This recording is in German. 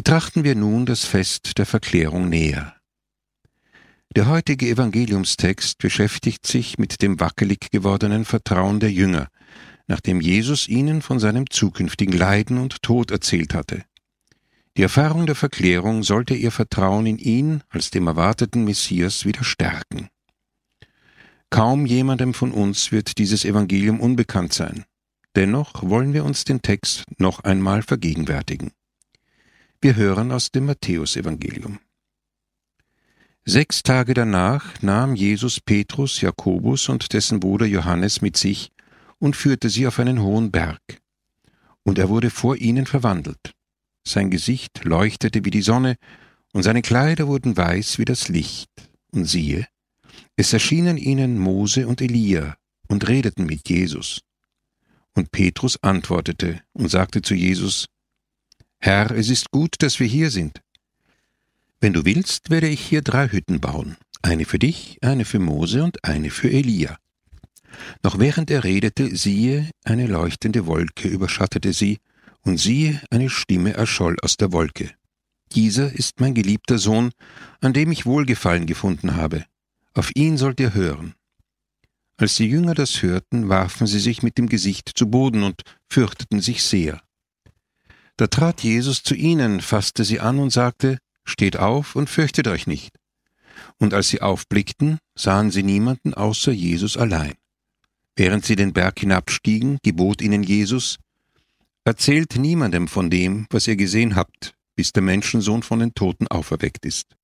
Betrachten wir nun das Fest der Verklärung näher. Der heutige Evangeliumstext beschäftigt sich mit dem wackelig gewordenen Vertrauen der Jünger, nachdem Jesus ihnen von seinem zukünftigen Leiden und Tod erzählt hatte. Die Erfahrung der Verklärung sollte ihr Vertrauen in ihn als dem erwarteten Messias wieder stärken. Kaum jemandem von uns wird dieses Evangelium unbekannt sein. Dennoch wollen wir uns den Text noch einmal vergegenwärtigen. Wir hören aus dem Matthäusevangelium. 6 Tage danach nahm Jesus Petrus, Jakobus und dessen Bruder Johannes mit sich und führte sie auf einen hohen Berg. Und er wurde vor ihnen verwandelt. Sein Gesicht leuchtete wie die Sonne, und seine Kleider wurden weiß wie das Licht. Und siehe, es erschienen ihnen Mose und Elia und redeten mit Jesus. Und Petrus antwortete und sagte zu Jesus: Herr, es ist gut, dass wir hier sind. Wenn du willst, werde ich hier 3 Hütten bauen, eine für dich, eine für Mose und eine für Elia. Noch während er redete, siehe, eine leuchtende Wolke überschattete sie, und siehe, eine Stimme erscholl aus der Wolke: Dieser ist mein geliebter Sohn, an dem ich Wohlgefallen gefunden habe. Auf ihn sollt ihr hören. Als die Jünger das hörten, warfen sie sich mit dem Gesicht zu Boden und fürchteten sich sehr. Da trat Jesus zu ihnen, fasste sie an und sagte: Steht auf und fürchtet euch nicht. Und als sie aufblickten, sahen sie niemanden außer Jesus allein. Während sie den Berg hinabstiegen, gebot ihnen Jesus: Erzählt niemandem von dem, was ihr gesehen habt, bis der Menschensohn von den Toten auferweckt ist.